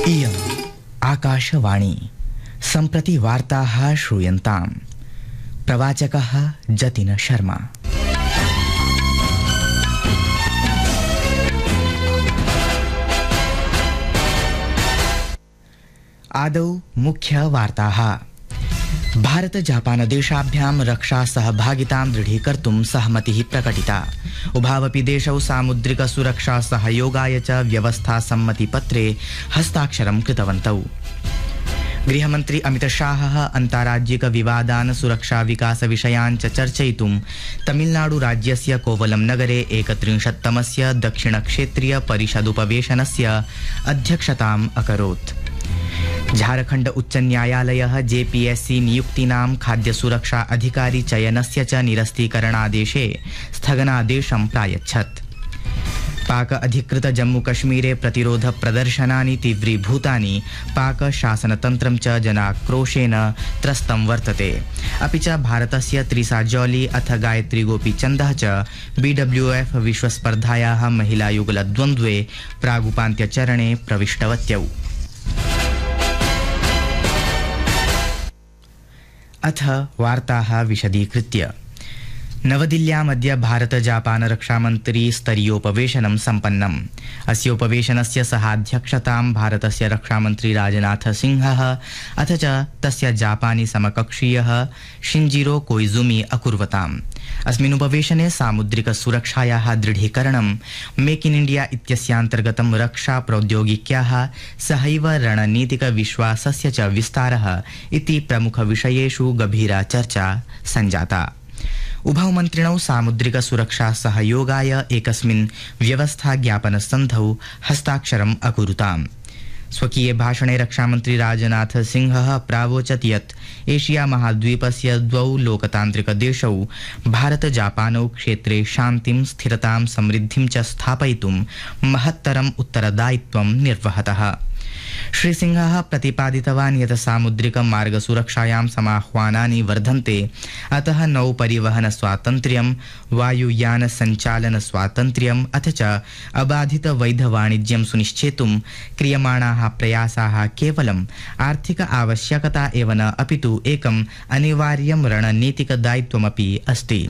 इयम् आकाशवाणी सम्प्रति वार्ताः श्रूयन्ताम्। प्रवाचकः जतिन शर्मा। आदौ मुख्य वार्ताः। भारत जापान देशाभ्यां रक्षा सहभागितां दृढीकर्तुं सहमतिः प्रकटिता। उभावपि देशौ सामुद्रिक सुरक्षा सहयोगाय च व्यवस्था सम्मतिपत्रे हस्ताक्षरं कृतवन्तौ। गृहमन्त्री अमितशाहः अन्ताराज्यिक विवादान् सुरक्षा विकास विषयान् च चर्चयितुं तमिलनाडु राज्यस्य कोवलम नगरे 31तमस्य दक्षिणक्षेत्रीय परिषदुपवेशनस्य अध्यक्षताम् अकरोत्। झारखण्ड उच्च न्यायालयः जेपीएससी नियुक्तीनां खाद्य सुरक्षा अधिकारी चयनस्य च निरस्तीकरणादेशे स्थगनादेशं प्रायच्छत्। पाक अधिकृत जम्मू कश्मीरे प्रतिरोध प्रदर्शनानि तीव्रीभूतानि। पाक शासनतन्त्रं च जनाक्रोशेन त्रस्तं वर्तते। अपि च भारतस्य त्रिसा जौली अथ गायत्री गोपीचन्दः च बीडब्ल्यूएफ विश्वस्पर्धायाः महिलायुगलद्वन्द्वे प्रागुपान्त्यचरणे प्रविष्टवत्यौ। अथ वार्ताः विशदीकृत्य। नवदिल्ल्यामद्य भारत जापान रक्षामन्त्री स्तरीयोपवेशनं सम्पन्नम्। अस्योपवेशनस्य सहाध्यक्षतां भारतस्य रक्षामन्त्री राजनाथ सिंहः अथ च तस्य जापानी समकक्षीयः शिंजिरो कोइजुमी अकुर्वताम्। अस्मिन् उपवेशने सामुद्रिक सुरक्षायाः दृढीकरणं, मेक इन इंडिया इत्यस्यान्तर्गतं रक्षा प्रौद्योगिक्याः सहैव रणनीतिक विश्वासस्य च विस्तारः इति प्रमुख विषयेषु गभीरा चर्चा सञ्जाता। उभौ मन्त्रिणौ सामुद्रिक सुरक्षा सहयोगाय एकस्मिन् व्यवस्था ज्ञापन सन्धौ हस्ताक्षरम् अकुरुताम्। स्वकीये भाषणे रक्षामन्त्री राजनाथ सिंहः प्रावोचत् यत् एशिया महाद्वीपस्य द्वौ लोकतान्त्रिक देशौ भारत जापानौ क्षेत्रे शान्तिं, स्थिरतां, समृद्धिं च स्थापयितुं महत्तरम् उत्तरदायित्वं निर्वहतः। श्री सिंहः प्रतिपादितवान् यत् सामुद्रिक मार्ग सुरक्षायां समाह्वानानि वर्धन्ते, अतः नौ परिवहन स्वातन्त्र्यं, वायुयान सञ्चालन स्वातन्त्र्यम् अथ च अबाधित वैध वाणिज्यं सुनिश्चेतुं क्रियमाणाः प्रयासाः केवलम् आर्थिक आवश्यकता एव न अपितु एकम् अनिवार्यं रणनीतिक दायित्वमपि अस्ति।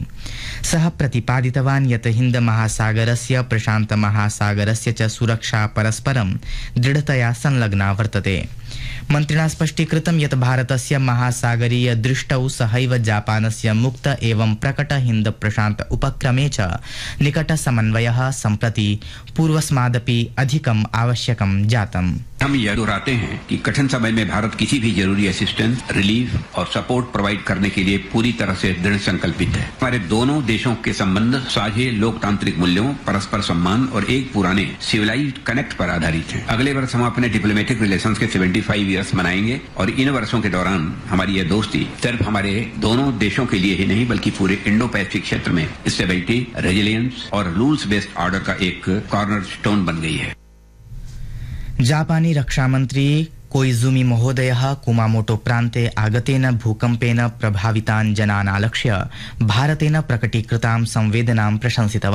सः प्रतिपादितवान् यत् हिन्द महासागरस्य, प्रशान्त महासागरस्य च सुरक्षा परस्परं दृढतया संलग्ना वर्तते। मन्त्रिणा स्पष्टीकृतं यत् भारतस्य महासागरीय दृष्टौ सहैव जापानस्य मुक्त एवं प्रकट हिन्द प्रशान्त उपक्रमे च निकट समन्वयः सम्प्रति पूर्वस्मादपि अधिकम् आवश्यकं जातम्। हम यह दोहराते हैं कि कठिन समय में भारत किसी भी जरूरी असिस्टेंस, रिलीफ और सपोर्ट प्रोवाइड करने के लिए पूरी तरह से दृढ़ संकल्पित है। हमारे दोनों देशों के संबंध साझे लोकतांत्रिक मूल्यों, परस्पर सम्मान और एक पुराने सिविलाइज्ड कनेक्ट पर आधारित हैं। अगले वर्ष हम अपने डिप्लोमेटिक रिलेशंस के 75 ईयर्स मनाएंगे और इन वर्षों के दौरान हमारी यह दोस्ती सिर्फ हमारे दोनों देशों के लिए ही नहीं बल्कि पूरे इंडो पैसिफिक क्षेत्र में स्टेबिलिटी, रेजिलियंस और रूल्स बेस्ड ऑर्डर का एक कॉर्नर स्टोन बन गई है। जापानी रक्षामन्त्री कोइजुमी महोदयः कुमामोटो प्रान्ते आगतेन भूकम्पेन प्रभावितान् जनान् आलक्ष्य भारतेन प्रकटीकृतां संवेदनां प्रशंसितवान्।